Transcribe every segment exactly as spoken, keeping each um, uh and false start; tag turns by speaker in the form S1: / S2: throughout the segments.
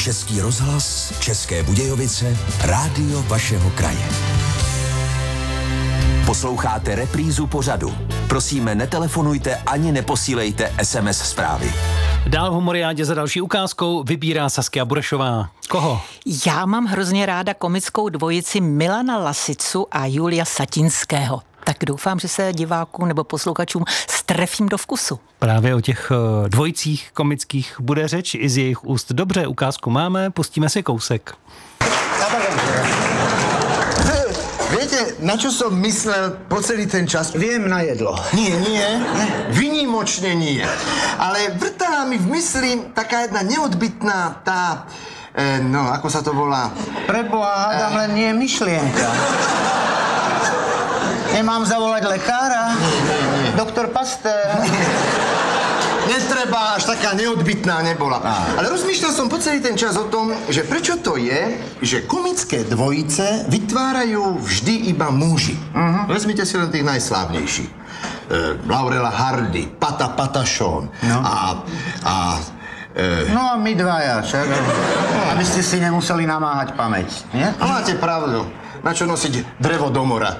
S1: Český rozhlas, České Budějovice, rádio vašeho kraje. Posloucháte reprízu pořadu. Prosíme, netelefonujte ani neposílejte es em es zprávy.
S2: Dál v Humoriádě za další ukázkou vybírá Saskia Burešová. Koho?
S3: Já mám hrozně ráda komickou dvojici Milana Lasicu a Julia Satinského. Tak doufám, že se divákům nebo posluchačům strefím do vkusu.
S2: Právě o těch dvojicích komických bude řeč i z jejich úst. Dobře, ukázku máme, pustíme si kousek.
S4: Viete, na čo som myslel po celý ten čas?
S5: Viem na jedlo.
S4: Nie, nie, výnimočne nie. Ale vrtala mi v mysli taká jedna neodbytná tá, e, no, ako sa to volá?
S5: Preboha, hádam, len nie myšlienka. Nemám zavolať lekára?
S4: Nie, nie, nie.
S5: Doktor Pasteur?
S4: Netreba, až taká neodbytná nebola. Á. Ale rozmýšľal som po celý ten čas o tom, že prečo to je, že komické dvojice vytvárajú vždy iba muži. Uh-huh. Vezmite si len tých najslávnejších. E, Laurela Hardy, Pata Patašón no. a... a e...
S5: No a my dvaja, však? Aby ste si nemuseli namáhať pamäť, nie?
S4: A máte pravdu. Na čo nosiť drevo do mora?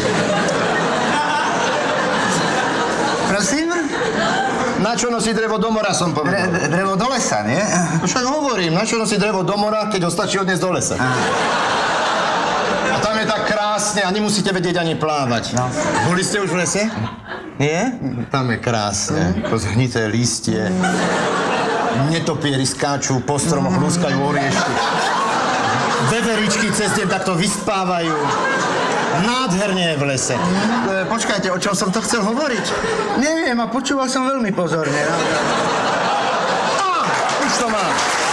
S5: Prosím?
S4: Na čo nosí drevo do mora, som povedal.
S5: Dre, drevo do lesa, nie?
S4: No však hovorím, na čo nosí drevo do mora, keď ho stačí odniesť do lesa. A, a tam je tak krásne a nemusíte vedieť ani plávať. No. Boli ste už v lese?
S5: Nie?
S4: Tam je krásne. Mm. To zhnité lístie. Netopieri skáču, po stromoch lúskajú oriešky. Veveričky cez deň takto vyspávajú. Nádherne je v lese.
S5: Mm, počkajte, o čom som to chcel hovoriť? Neviem, a počúval som veľmi pozorne. No?
S4: Á, už to mám.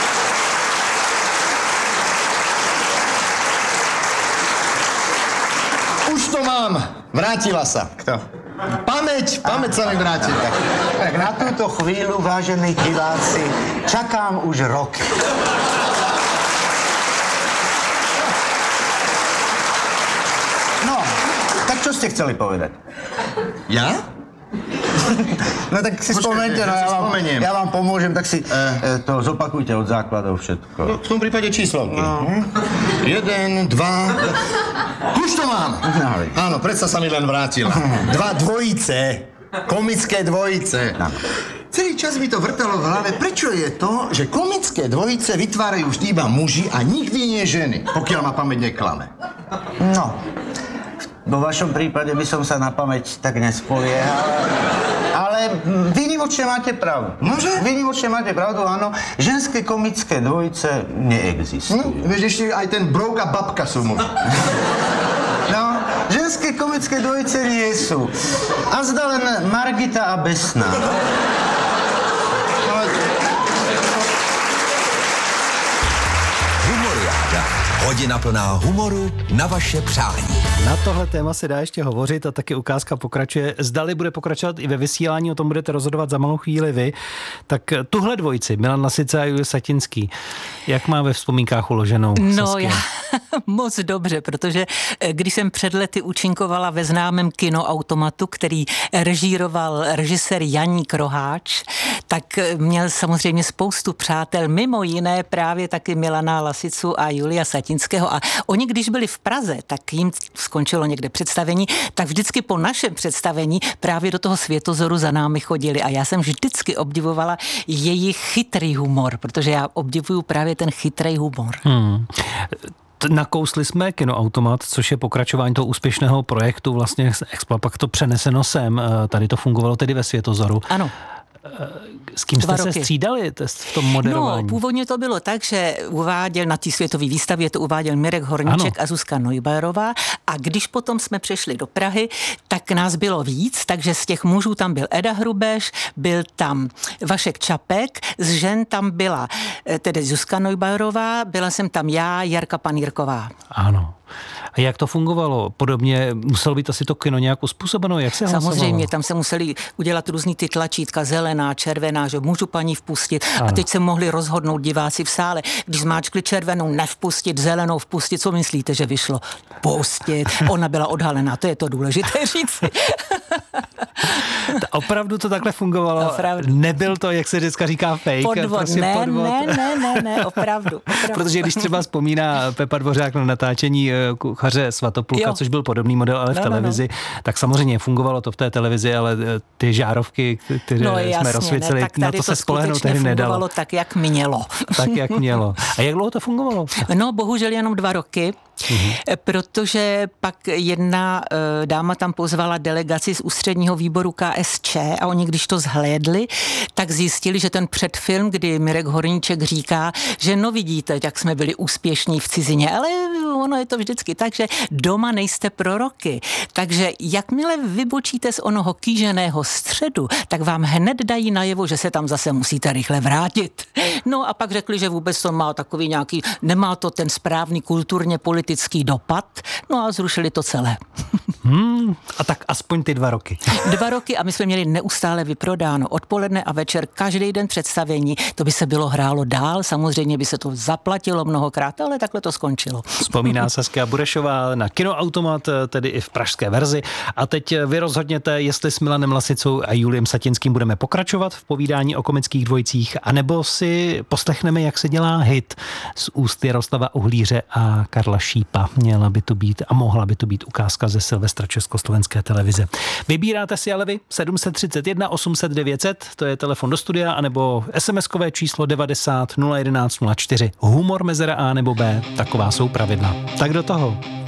S4: Už to mám. Vrátila sa.
S5: Kto?
S4: Pamäť, pamäť sa mi vrátila.
S5: Tak na túto chvíľu, vážení diváci, čakám už roky. Čo ste chceli povedať?
S4: Ja?
S5: No tak si spomeňte, no ja vám, ja vám pomôžem, tak si e, to zopakujte od základov všetko.
S4: No, v tom prípade číslovky. No. Jeden, dva... Už to mám!
S5: No.
S4: Áno, predsa sa mi len vrátila. Dva dvojice. Komické dvojice. No. Celý čas mi to vrtalo v hlave, prečo je to, že komické dvojice vytvárajú vždy iba muži a nikdy nie ženy, pokiaľ ma pamäť neklame.
S5: No... Vo vašom prípade by som sa na pamäť tak nespoliehal. Ale výnimočne máte pravdu.
S4: Nože?
S5: Výnimočne máte pravdu, áno. Ženské komické dvojice neexistujú.
S4: No, vieš, ešte aj ten Brouk a babka sú muži.
S5: No, ženské komické dvojice nie sú. A zda len Margita a Besná.
S1: Hodina plná humoru na vaše přání.
S2: Na tohle téma se dá ještě hovořit a taky ukázka pokračuje. Zdali bude pokračovat i ve vysílání, o tom budete rozhodovat za malou chvíli vy. Tak tuhle dvojici, Milan Lasica a Julia Satinský, jak má ve vzpomínkách uloženou?
S3: No
S2: Saskia?
S3: já moc dobře, protože když jsem před lety účinkovala ve známém kinoautomatu, který režíroval režisér Janík Roháč, tak měl samozřejmě spoustu přátel, mimo jiné právě taky Milana Lasicu a Julia Satinského. A oni, když byli v Praze, tak jim skončilo někde představení, tak vždycky po našem představení právě do toho Světozoru za námi chodili. A já jsem vždycky obdivovala jejich chytrý humor, protože já obdivuju právě ten chytrý humor.
S2: Hmm. Nakousli jsme kinoautomat, což je pokračování toho úspěšného projektu, vlastně Expla, pak to přeneseno sem, tady to fungovalo tedy ve Světozoru.
S3: Ano.
S2: S kým jste se střídali v tom moderování?
S3: No, původně to bylo tak, že uváděl na té světové výstavě, to uváděl Mirek Horníček ano. a Zuzka Neubauerová, a když potom jsme přešli do Prahy, tak nás bylo víc, takže z těch mužů tam byl Eda Hrubeš, byl tam Vašek Čapek, z žen tam byla tedy Zuzka Neubauerová, byla jsem tam já, Jarka Panírková.
S2: Ano. A jak to fungovalo? Podobně muselo být asi to kino nějak uspůsobeno? Jak se hlasovalo?
S3: Samozřejmě, tam se museli udělat různý ty tlačítka, zelená, červená, že můžu paní vpustit. Ano. A teď se mohli rozhodnout diváci v sále. Když zmáčkli červenou nevpustit, zelenou vpustit, co myslíte, že vyšlo? Pustit. Ona byla odhalená, to je to důležité říci.
S2: Opravdu to takhle fungovalo?
S3: Opravdu.
S2: Nebyl to, jak se dneska říká, fake?
S3: Podvod.
S2: Prosím,
S3: ne,
S2: podvod.
S3: ne, ne, ne, ne, opravdu, opravdu.
S2: Protože když třeba vzpomíná Pepa Dvořák na natáčení Kuchaře Svatopluka, jo. což byl podobný model, ale v no, televizi, no, no. tak samozřejmě fungovalo to v té televizi, ale ty žárovky, které
S3: no,
S2: jsme
S3: jasně,
S2: rozsvíceli,
S3: ne, tak
S2: na to se spolehnout tehdy nedalo.
S3: fungovalo tak, jak mělo.
S2: Tak, jak mělo. A jak dlouho to fungovalo?
S3: No, bohužel jenom dva roky, uhum. protože pak jedna uh, dáma tam pozvala delegaci z ústředního výboru K S Č a oni, když to zhlédli, tak zjistili, že ten předfilm, kdy Mirek Horníček říká, že no vidíte, jak jsme byli úspěšní v cizině, ale ono je to vždycky tak, že doma nejste proroky. Takže jakmile vybočíte z onoho kýženého středu, tak vám hned dají najevo, že se tam zase musíte rychle vrátit. No a pak řekli, že vůbec to má takový nějaký, nemá to ten správný kulturně politický dopad, no a zrušili to celé.
S2: Hmm, a tak aspoň ty dva roky.
S3: Dva roky a my jsme měli neustále vyprodáno. Odpoledne a večer, každý den představení. To by se bylo hrálo dál, samozřejmě by se to zaplatilo mnohokrát, ale takhle to skončilo.
S2: Vzpomíná Saskia Burešová na Kinoautomat, tedy i v pražské verzi. A teď vy rozhodněte, jestli s Milanem Lasicou a Juliem Satinským budeme pokračovat v povídání o komických dvojicích, anebo si poslechneme, jak se dělá hit z úst Jaroslava Uhlíře a Karla Šípa. Měla by to být a mohla by to být ukázka ze Silvestra československé televize. Vybíráte si ale vy sedm set třicet jedna osm set devět set, to je telefon do studia, anebo SMSkové číslo devadesát nula jedenáct nula čtyři. Humor mezera A nebo B, taková jsou pravidla. Tak do toho.